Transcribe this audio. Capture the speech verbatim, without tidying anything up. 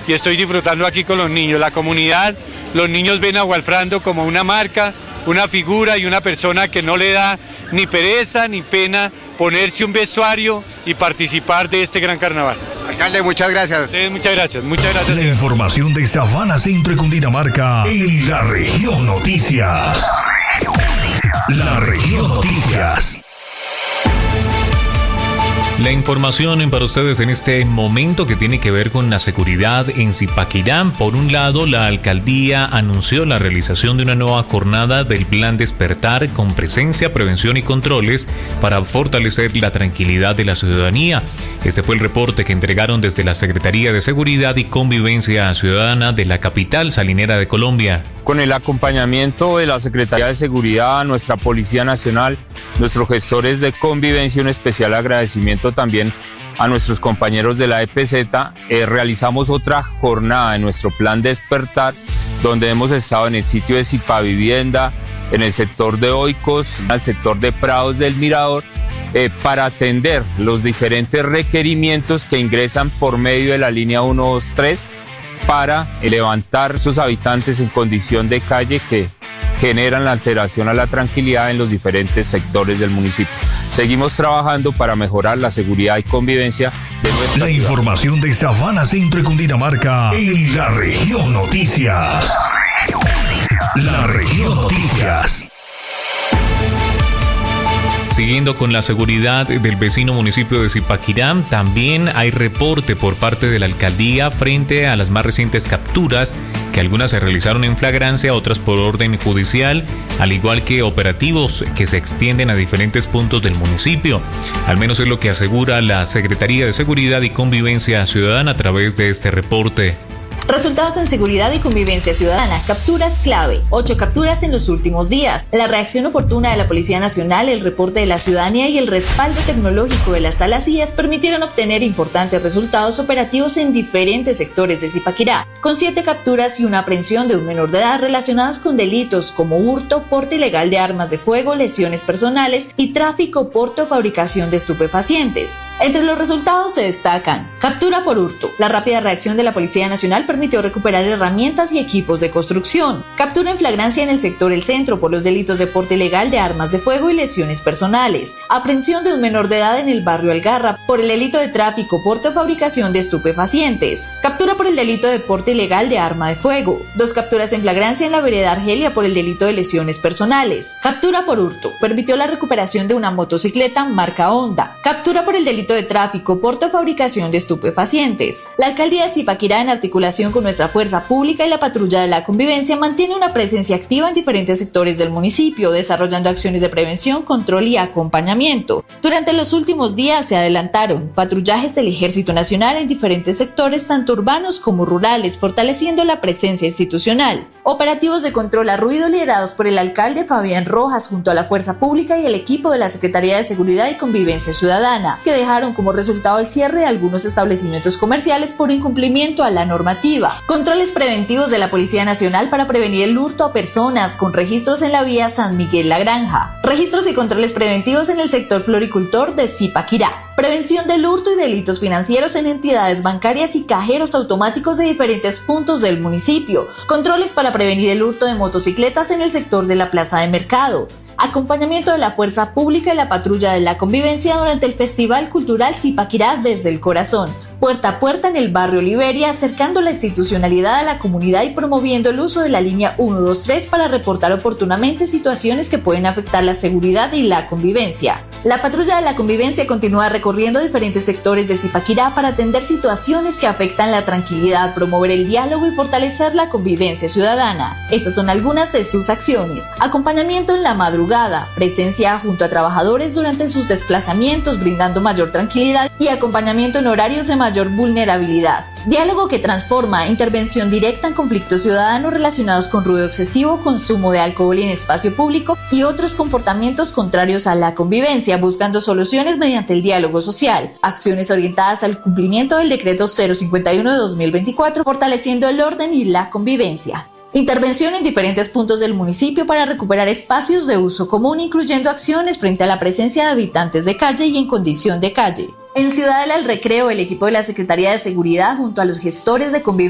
y estoy disfrutando aquí con los niños. La comunidad, los niños ven a Walfrando como una marca, una figura y una persona que no le da ni pereza ni pena ponerse un vestuario y participar de este gran carnaval. Alcalde, muchas gracias. Sí, muchas gracias, muchas gracias. La información de Sabana, Centro y Cundinamarca en La Región Noticias. La Región Noticias. La información para ustedes en este momento que tiene que ver con la seguridad en Zipaquirá. Por un lado, la alcaldía anunció la realización de una nueva jornada del Plan Despertar con presencia, prevención y controles para fortalecer la tranquilidad de la ciudadanía. Este fue el reporte que entregaron desde la Secretaría de Seguridad y Convivencia Ciudadana de la capital salinera de Colombia. Con el acompañamiento de la Secretaría de Seguridad, nuestra Policía Nacional, nuestros gestores de convivencia, un especial agradecimiento también a nuestros compañeros de la E P Z, eh, realizamos otra jornada en nuestro Plan Despertar, donde hemos estado en el sitio de Zipavivienda, en el sector de Oikos, en el sector de Prados del Mirador, eh, para atender los diferentes requerimientos que ingresan por medio de la línea uno dos tres para levantar a sus habitantes en condición de calle que generan la alteración a la tranquilidad en los diferentes sectores del municipio. Seguimos trabajando para mejorar la seguridad y convivencia de nuestra La ciudad. Información de Sabana, Centro y Cundinamarca en La Región Noticias. La Región Noticias. Siguiendo con la seguridad del vecino municipio de Zipaquirá, también hay reporte por parte de la alcaldía frente a las más recientes capturas, que algunas se realizaron en flagrancia, otras por orden judicial, al igual que operativos que se extienden a diferentes puntos del municipio. Al menos es lo que asegura la Secretaría de Seguridad y Convivencia Ciudadana a través de este reporte. Resultados en seguridad y convivencia ciudadana. Capturas clave. Ocho capturas en los últimos días. La reacción oportuna de la Policía Nacional, el reporte de la ciudadanía y el respaldo tecnológico de las salas I A S permitieron obtener importantes resultados operativos en diferentes sectores de Zipaquirá, con siete capturas y una aprehensión de un menor de edad relacionadas con delitos como hurto, porte ilegal de armas de fuego, lesiones personales y tráfico, porte o fabricación de estupefacientes. Entre los resultados se destacan: captura por hurto. La rápida reacción de la Policía Nacional permitió recuperar herramientas y equipos de construcción. Captura en flagrancia en el sector El Centro por los delitos de porte ilegal de armas de fuego y lesiones personales. Aprehensión de un menor de edad en el barrio Algarra por el delito de tráfico, porte o fabricación de estupefacientes. Captura por el delito de porte ilegal de arma de fuego. Dos capturas en flagrancia en la vereda Argelia por el delito de lesiones personales. Captura por hurto. Permitió la recuperación de una motocicleta marca Honda. Captura por el delito de tráfico, porte o fabricación de estupefacientes. La alcaldía de Zipaquirá, en articulación con nuestra fuerza pública y la patrulla de la convivencia, mantiene una presencia activa en diferentes sectores del municipio, desarrollando acciones de prevención, control y acompañamiento. Durante los últimos días se adelantaron patrullajes del Ejército Nacional en diferentes sectores, tanto urbanos como rurales, fortaleciendo la presencia institucional. Operativos de control a ruido liderados por el alcalde Fabián Rojas junto a la fuerza pública y el equipo de la Secretaría de Seguridad y Convivencia Ciudadana, que dejaron como resultado el cierre de algunos establecimientos comerciales por incumplimiento a la normativa. Controles preventivos de la Policía Nacional para prevenir el hurto a personas, con registros en la vía San Miguel La Granja. Registros y controles preventivos en el sector floricultor de Zipaquirá. Prevención del hurto y delitos financieros en entidades bancarias y cajeros automáticos de diferentes puntos del municipio. Controles para prevenir el hurto de motocicletas en el sector de la Plaza de Mercado. Acompañamiento de la fuerza pública y la patrulla de la convivencia durante el Festival Cultural Zipaquirá desde el Corazón, puerta a puerta en el barrio Liberia, acercando la institucionalidad a la comunidad y promoviendo el uso de la línea uno dos tres para reportar oportunamente situaciones que pueden afectar la seguridad y la convivencia. La patrulla de la convivencia continúa recorriendo diferentes sectores de Zipaquirá para atender situaciones que afectan la tranquilidad, promover el diálogo y fortalecer la convivencia ciudadana. Estas son algunas de sus acciones: acompañamiento en la madrugada, presencia junto a trabajadores durante sus desplazamientos, brindando mayor tranquilidad, y acompañamiento en horarios de mayor vulnerabilidad. Diálogo que transforma, intervención directa en conflictos ciudadanos relacionados con ruido excesivo, consumo de alcohol en espacio público y otros comportamientos contrarios a la convivencia, buscando soluciones mediante el diálogo social. Acciones orientadas al cumplimiento del decreto cero cincuenta y uno de dos mil veinticuatro, fortaleciendo el orden y la convivencia. Intervención en diferentes puntos del municipio para recuperar espacios de uso común, incluyendo acciones frente a la presencia de habitantes de calle y en condición de calle. En Ciudadela El Recreo, el equipo de la Secretaría de Seguridad junto a los gestores de convivencia